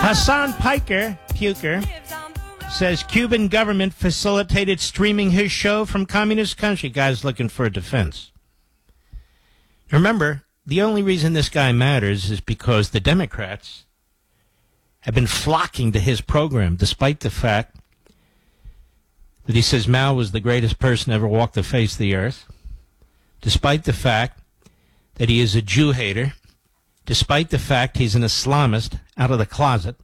Hassan Puker, says Cuban government facilitated streaming his show from communist country. Guy's looking for a defense. Remember, the only reason this guy matters is because the Democrats have been flocking to his program, despite the fact that he says Mao was the greatest person to ever walk the face of the earth, despite the fact that he is a Jew hater, despite the fact he's an Islamist out of the closet.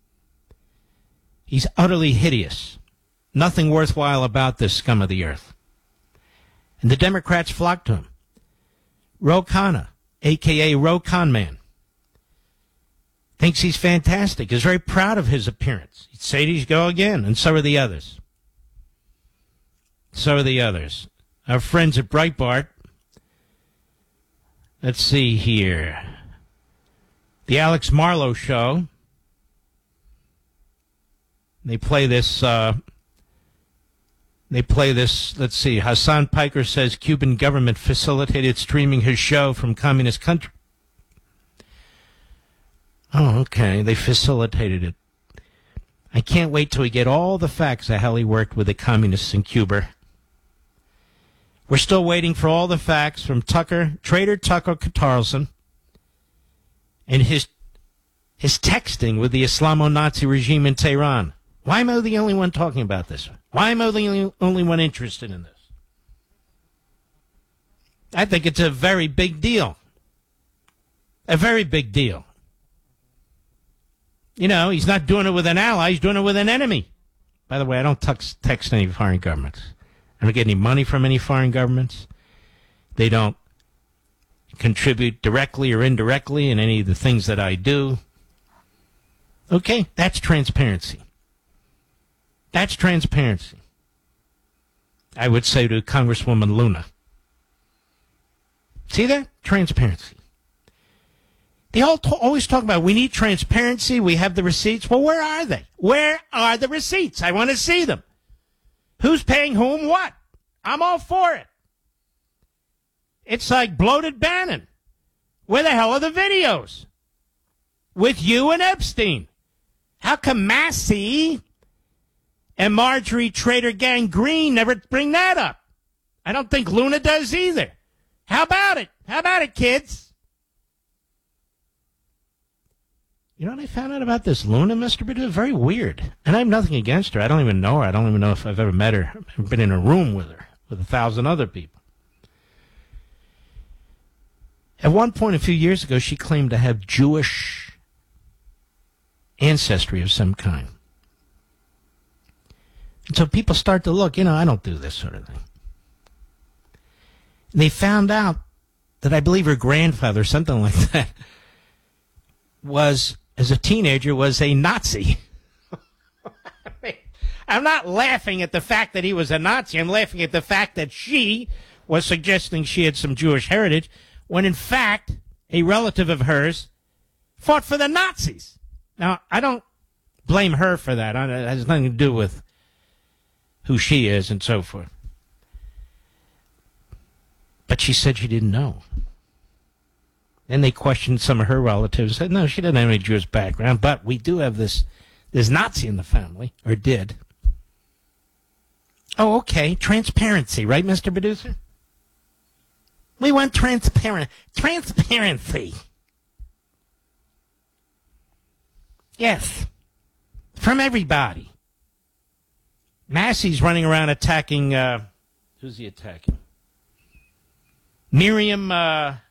He's utterly hideous. Nothing worthwhile about this scum of the earth. And the Democrats flock to him. Ro Khanna, a.k.a. Ro Khan Man, thinks he's fantastic, is very proud of his appearance. He'd say he's go again, and so are the others. So are the others. Our friends at Breitbart, let's see here. The Alex Marlow Show. They play this, let's see. Hassan Puker says Cuban government facilitated streaming his show from communist country. Oh, okay. They facilitated it. I can't wait till we get all the facts of how he worked with the communists in Cuba. We're still waiting for all the facts from Trader Tucker Carlson and his texting with the Islamo-Nazi regime in Tehran. Why am I the only one talking about this? Why am I the only one interested in this? I think it's a very big deal. A very big deal. You know, he's not doing it with an ally, he's doing it with an enemy. By the way, I don't text any foreign governments. I don't get any money from any foreign governments. They don't contribute directly or indirectly in any of the things that I do. Okay, that's transparency. That's transparency. I would say to Congresswoman Luna. See that? Transparency. They always talk about we need transparency, we have the receipts. Well, where are they? Where are the receipts? I want to see them. Who's paying whom what? I'm all for it. It's like bloated Bannon. Where the hell are the videos? With you and Epstein. How come Massey and Marjorie Trader Gang Green never bring that up? I don't think Luna does either. How about it? How about it, kids? You know what I found out about this Luna, Mr. Biddu? Very weird. And I have nothing against her. I don't even know her. I don't even know if I've ever met her. I've been in a room with her, with 1,000 other people. At one point a few years ago, she claimed to have Jewish ancestry of some kind. And so people start to look, I don't do this sort of thing. And they found out that I believe her grandfather, something like that, as a teenager, was a Nazi. I'm not laughing at the fact that he was a Nazi. I'm laughing at the fact that she was suggesting she had some Jewish heritage, when in fact, a relative of hers fought for the Nazis. Now, I don't blame her for that. It has nothing to do with who she is and so forth. But she said she didn't know. Then they questioned some of her relatives. Said, no, she doesn't have any Jewish background, but we do have this Nazi in the family, or did. Oh, okay. Transparency, right, Mr. Producer? We want transparency. Yes. From everybody. Massey's running around attacking, who's he attacking? Miriam